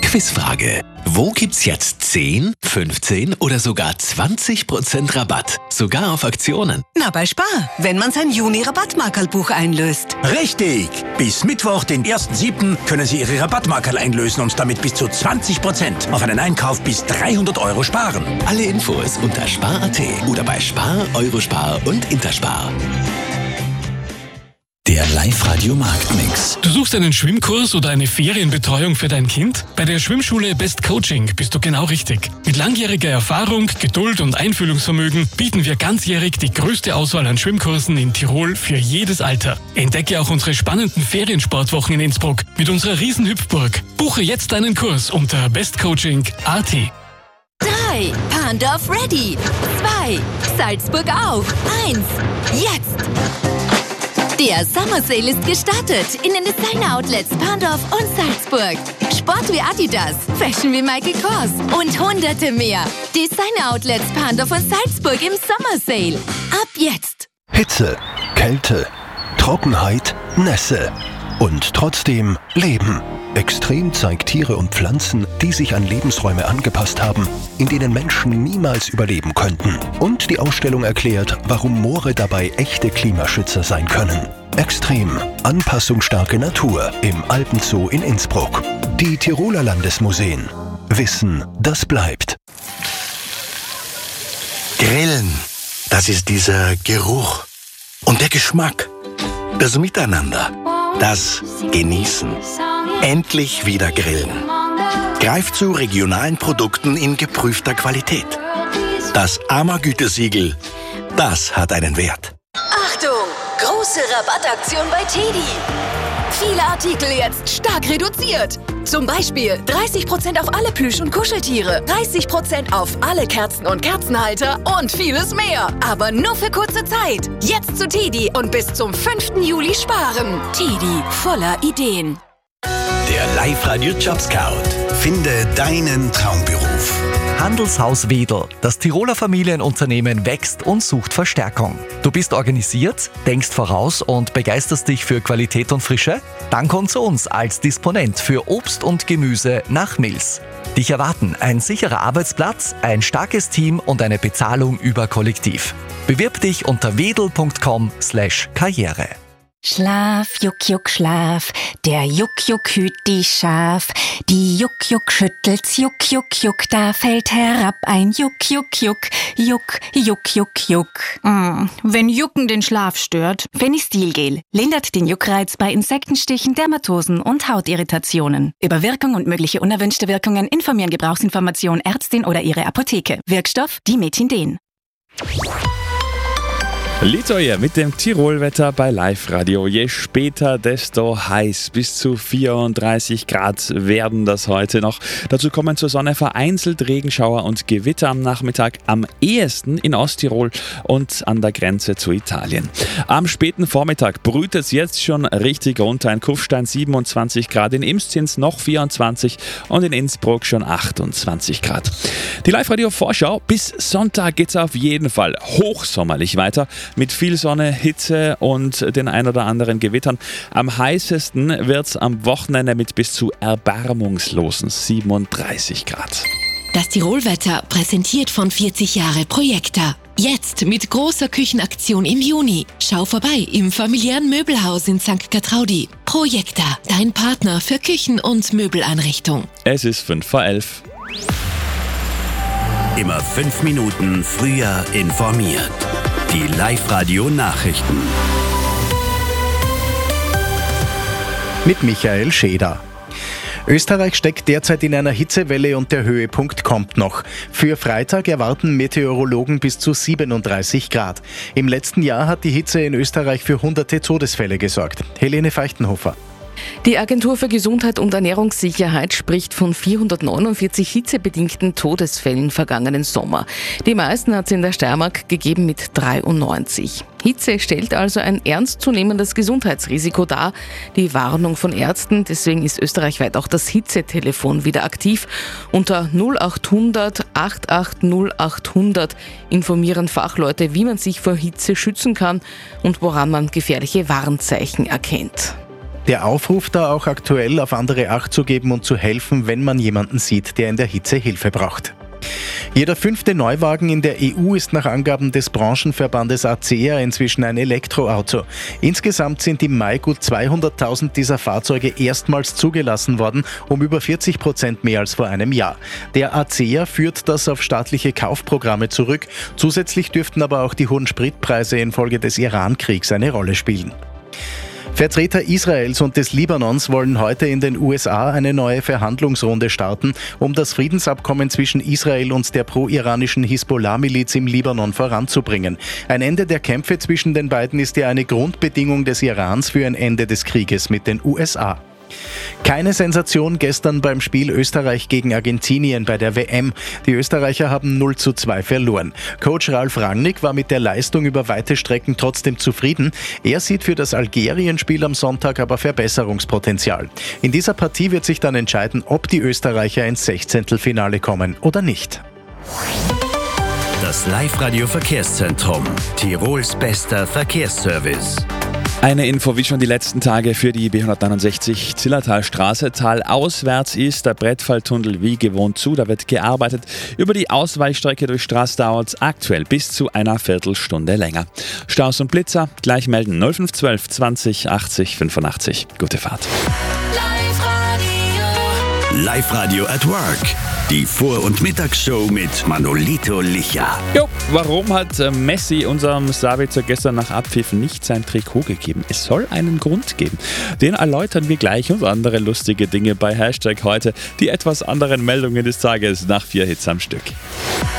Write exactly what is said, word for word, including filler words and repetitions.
Quizfrage. Wo gibt's jetzt zehn, fünfzehn oder sogar zwanzig Prozent Rabatt? Sogar auf Aktionen. Na, bei Spar, wenn man sein Juni-Rabattmarkerlbuch einlöst. Richtig! Bis Mittwoch, den ersten siebten können Sie Ihre Rabattmarkerl einlösen und damit bis zu zwanzig Prozent auf einen Einkauf bis dreihundert Euro sparen. Alle Infos unter spar punkt at oder bei Spar, Eurospar und Interspar. Der Live-Radio-Marktmix. Du suchst einen Schwimmkurs oder eine Ferienbetreuung für dein Kind? Bei der Schwimmschule Best Coaching bist du genau richtig. Mit langjähriger Erfahrung, Geduld und Einfühlungsvermögen bieten wir ganzjährig die größte Auswahl an Schwimmkursen in Tirol für jedes Alter. Entdecke auch unsere spannenden Feriensportwochen in Innsbruck mit unserer Riesenhüpfburg. Buche jetzt deinen Kurs unter bestcoaching punkt at. drei. Pandorf ready. zwei. Salzburg auf. eins. Jetzt. Der Summer Sale ist gestartet in den Designer-Outlets Pandorf und Salzburg. Sport wie Adidas, Fashion wie Michael Kors und hunderte mehr. Designer-Outlets Pandorf und Salzburg im Summer Sale. Ab jetzt. Hitze, Kälte, Trockenheit, Nässe und trotzdem Leben. Extrem zeigt Tiere und Pflanzen, die sich an Lebensräume angepasst haben, in denen Menschen niemals überleben könnten. Und die Ausstellung erklärt, warum Moore dabei echte Klimaschützer sein können. Extrem, anpassungsstarke Natur im Alpenzoo in Innsbruck. Die Tiroler Landesmuseen. Wissen, das bleibt. Grillen, das ist dieser Geruch und der Geschmack. Das Miteinander, das Genießen. Endlich wieder grillen. Greift zu regionalen Produkten in geprüfter Qualität. Das AMA-Gütesiegel, das hat einen Wert. Achtung! Große Rabattaktion bei Teddy. Viele Artikel jetzt stark reduziert. Zum Beispiel dreißig Prozent auf alle Plüsch- und Kuscheltiere, dreißig Prozent auf alle Kerzen und Kerzenhalter und vieles mehr. Aber nur für kurze Zeit. Jetzt zu Teddy und bis zum fünften Juli sparen. Teddy, voller Ideen. Der Live-Radio-Job-Scout. Finde deinen Traumberuf. Handelshaus Wedel. Das Tiroler Familienunternehmen wächst und sucht Verstärkung. Du bist organisiert, denkst voraus und begeisterst dich für Qualität und Frische? Dann komm zu uns als Disponent für Obst und Gemüse nach Mills. Dich erwarten ein sicherer Arbeitsplatz, ein starkes Team und eine Bezahlung über Kollektiv. Bewirb dich unter wedel punkt com slash karriere. Schlaf, Juck, Juck, Schlaf, der Juck, Juck hüt die Schaf. Die Juck, Juck schüttelt's, Juck, Juck, Juck, da fällt herab ein Juck, Juck, Juck, Juck, Juck, Juck, Juck. Mm, wenn Jucken den Schlaf stört. Fenistilgel lindert den Juckreiz bei Insektenstichen, Dermatosen und Hautirritationen. Über Wirkung und mögliche unerwünschte Wirkungen informieren Gebrauchsinformation Ärztin oder ihre Apotheke. Wirkstoff Dimetindin. Litoje mit dem Tirolwetter bei Live Radio. Je später, desto heiß. Bis zu vierunddreißig Grad werden das heute noch. Dazu kommen zur Sonne vereinzelt Regenschauer und Gewitter am Nachmittag, am ehesten in Osttirol und an der Grenze zu Italien. Am späten Vormittag brütet es jetzt schon richtig runter. In Kufstein siebenundzwanzig Grad, in Imszins noch vierundzwanzig und in Innsbruck schon achtundzwanzig Grad. Die Live Radio Vorschau. Bis Sonntag geht's auf jeden Fall hochsommerlich weiter. Mit viel Sonne, Hitze und den ein oder anderen Gewittern. Am heißesten wird's am Wochenende mit bis zu erbarmungslosen siebenunddreißig Grad. Das Tirolwetter präsentiert von vierzig Jahre Projekta. Jetzt mit großer Küchenaktion im Juni. Schau vorbei im familiären Möbelhaus in Sankt Gertraudi. Projekta, dein Partner für Küchen- und Möbeleinrichtung. Es ist fünf vor elf. Immer fünf Minuten früher informiert. Die Live-Radio-Nachrichten. Mit Michael Scheder. Österreich steckt derzeit in einer Hitzewelle und der Höhepunkt kommt noch. Für Freitag erwarten Meteorologen bis zu siebenunddreißig Grad. Im letzten Jahr hat die Hitze in Österreich für hunderte Todesfälle gesorgt. Helene Feichtenhofer. Die Agentur für Gesundheit und Ernährungssicherheit spricht von vierhundertneunundvierzig hitzebedingten Todesfällen vergangenen Sommer. Die meisten hat es in der Steiermark gegeben mit dreiundneunzig. Hitze stellt also ein ernstzunehmendes Gesundheitsrisiko dar. Die Warnung von Ärzten, deswegen ist österreichweit auch das Hitzetelefon wieder aktiv. Unter null achthundert achtundachtzig null achthundert informieren Fachleute, wie man sich vor Hitze schützen kann und woran man gefährliche Warnzeichen erkennt. Der Aufruf da auch aktuell, auf andere Acht zu geben und zu helfen, wenn man jemanden sieht, der in der Hitze Hilfe braucht. Jeder fünfte Neuwagen in der E U ist nach Angaben des Branchenverbandes A C E A inzwischen ein Elektroauto. Insgesamt sind im Mai gut zweihunderttausend dieser Fahrzeuge erstmals zugelassen worden, um über vierzig Prozent mehr als vor einem Jahr. Der A C E A führt das auf staatliche Kaufprogramme zurück. Zusätzlich dürften aber auch die hohen Spritpreise infolge des Iran-Kriegs eine Rolle spielen. Vertreter Israels und des Libanons wollen heute in den U S A eine neue Verhandlungsrunde starten, um das Friedensabkommen zwischen Israel und der pro-iranischen Hisbollah-Miliz im Libanon voranzubringen. Ein Ende der Kämpfe zwischen den beiden ist ja eine Grundbedingung des Irans für ein Ende des Krieges mit den U S A. Keine Sensation gestern beim Spiel Österreich gegen Argentinien bei der W M. Die Österreicher haben null zu zwei verloren. Coach Ralf Rangnick war mit der Leistung über weite Strecken trotzdem zufrieden. Er sieht für das Algerien-Spiel am Sonntag aber Verbesserungspotenzial. In dieser Partie wird sich dann entscheiden, ob die Österreicher ins Sechzehntelfinale kommen oder nicht. Das Live-Radio-Verkehrszentrum. Tirols bester Verkehrsservice. Eine Info wie schon die letzten Tage für die B hundertneunundsechzig Zillertalstraße. Talauswärts ist der Brettfalltunnel wie gewohnt zu. Da wird gearbeitet. Über die Ausweichstrecke durch Straß dauert es aktuell bis zu einer Viertelstunde länger. Staus und Blitzer gleich melden null fünf zwölf zwanzig achtzig fünfundachtzig. Gute Fahrt. Live-Radio at Work. Die Vor- und Mittagsshow mit Manolito Licha. Jo, warum hat Messi unserem Sabitzer gestern nach Abpfiff nicht sein Trikot gegeben? Es soll einen Grund geben. Den erläutern wir gleich und andere lustige Dinge bei Hashtag heute. Die etwas anderen Meldungen des Tages nach vier Hits am Stück.